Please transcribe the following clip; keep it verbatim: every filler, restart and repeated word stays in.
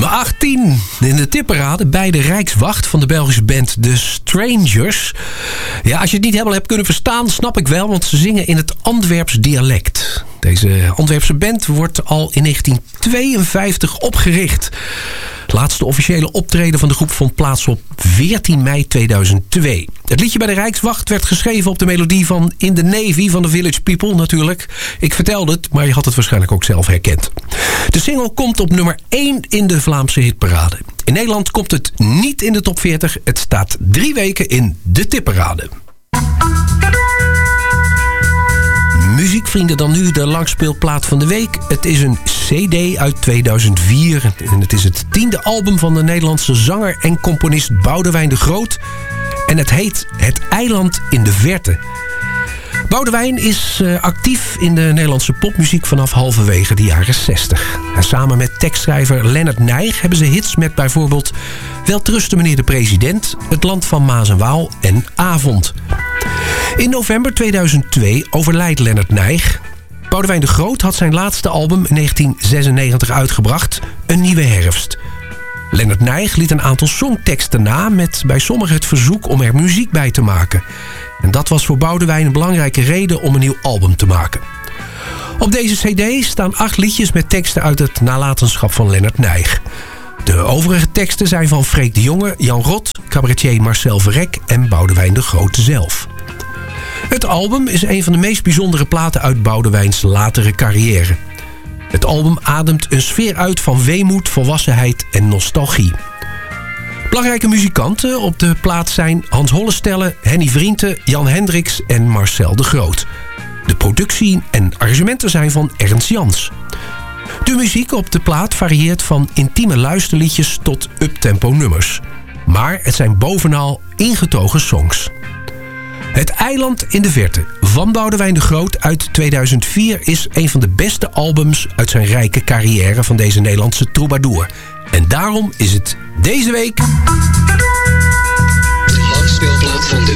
Nummer achttien in de tipparade bij de Rijkswacht van de Belgische band The Strangers. Ja, als je het niet helemaal hebt kunnen verstaan, snap ik wel, want ze zingen in het Antwerps dialect. Deze Antwerpse band wordt al in negentien tweeënvijftig opgericht. Het laatste officiële optreden van de groep vond plaats op veertien mei tweeduizend twee. Het liedje bij de Rijkswacht werd geschreven op de melodie van In the Navy van The Village People natuurlijk. Ik vertelde het, maar je had het waarschijnlijk ook zelf herkend. De single komt op nummer één in de Vlaamse hitparade. In Nederland komt het niet in de top veertig. Het staat drie weken in de tipparade. Muziekvrienden, dan nu de langspeelplaat van de week. Het is een cd uit tweeduizend vier. En het is het tiende album van de Nederlandse zanger en componist Boudewijn de Groot. En het heet Het Eiland in de Verte. Boudewijn is uh, actief in de Nederlandse popmuziek vanaf halverwege de jaren zestig. En samen met tekstschrijver Lennart Nijg hebben ze hits met bijvoorbeeld Welterusten meneer de president, Het Land van Maas en Waal en Avond. In november tweeduizend twee overlijdt Lennart Nijg. Boudewijn de Groot had zijn laatste album in negentien zesennegentig uitgebracht, Een Nieuwe Herfst. Lennart Nijg liet een aantal songteksten na met bij sommigen het verzoek om er muziek bij te maken. En dat was voor Boudewijn een belangrijke reden om een nieuw album te maken. Op deze cd staan acht liedjes met teksten uit het nalatenschap van Lennart Nijg. De overige teksten zijn van Freek de Jonge, Jan Rot, cabaretier Marcel Verrek en Boudewijn de Groot zelf. Het album is een van de meest bijzondere platen uit Boudewijns latere carrière. Het album ademt een sfeer uit van weemoed, volwassenheid en nostalgie. Belangrijke muzikanten op de plaat zijn Hans Hollestelle, Henny Vrienden, Jan Hendricks en Marcel de Groot. De productie en arrangementen zijn van Ernst Jans. De muziek op de plaat varieert van intieme luisterliedjes tot uptempo nummers. Maar het zijn bovenal ingetogen songs. Het Eiland in de Verte van Boudewijn de Groot uit tweeduizend vier is een van de beste albums uit zijn rijke carrière van deze Nederlandse troubadour. En daarom is het deze week